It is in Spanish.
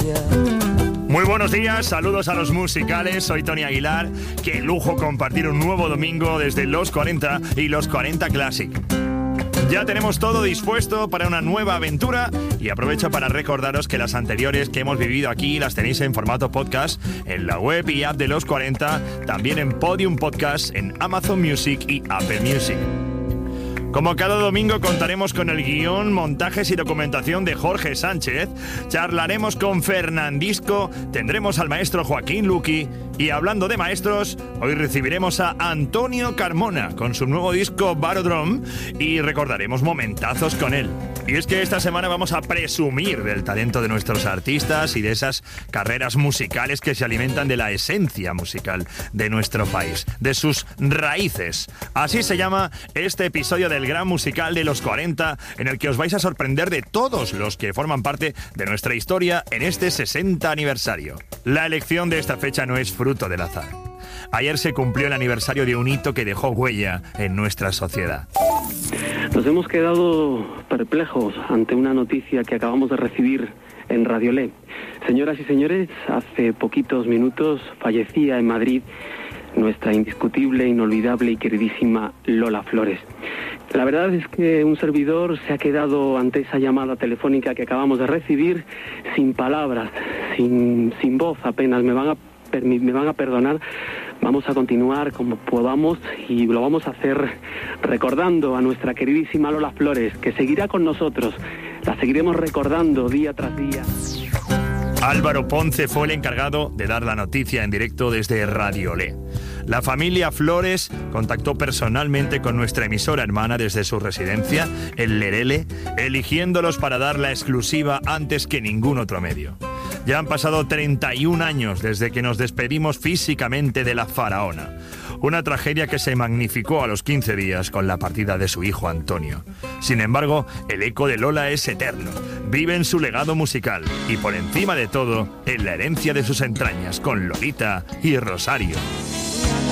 Muy buenos días, saludos a los musicales, soy Tony Aguilar. Qué lujo compartir un nuevo domingo desde Los 40 y Los 40 Classic. Ya tenemos todo dispuesto para una nueva aventura y aprovecho para recordaros que las anteriores que hemos vivido aquí las tenéis en formato podcast en la web y app de Los 40, también en Podium Podcast, en Amazon Music y Apple Music. Como cada domingo contaremos con el guión, montajes y documentación de Jorge Sánchez, charlaremos con Fernandisco, tendremos al maestro Joaquín Luqui y hablando de maestros, hoy recibiremos a Antonio Carmona con su nuevo disco Barodrome y recordaremos momentazos con él. Y es que esta semana vamos a presumir del talento de nuestros artistas y de esas carreras musicales que se alimentan de la esencia musical de nuestro país, de sus raíces. Así se llama este episodio del Gran Musical de Los 40, en el que os vais a sorprender de todos los que forman parte de nuestra historia en este 60 aniversario. La elección de esta fecha no es fruto del azar. Ayer se cumplió el aniversario de un hito que dejó huella en nuestra sociedad. Nos hemos quedado perplejos ante una noticia que acabamos de recibir en Radiolé. Señoras y señores, hace poquitos minutos fallecía en Madrid nuestra indiscutible, inolvidable y queridísima Lola Flores. La verdad es que un servidor se ha quedado ante esa llamada telefónica que acabamos de recibir sin palabras, sin voz apenas. Me van a perdonar. Vamos a continuar como podamos y lo vamos a hacer recordando a nuestra queridísima Lola Flores, que seguirá con nosotros. La seguiremos recordando día tras día. Álvaro Ponce fue el encargado de dar la noticia en directo desde Radiolé. La familia Flores contactó personalmente con nuestra emisora hermana desde su residencia, en Lerele, eligiéndolos para dar la exclusiva antes que ningún otro medio. Ya han pasado 31 años desde que nos despedimos físicamente de la faraona. Una tragedia que se magnificó a los 15 días con la partida de su hijo Antonio. Sin embargo, el eco de Lola es eterno. Vive en su legado musical y por encima de todo, en la herencia de sus entrañas con Lolita y Rosario.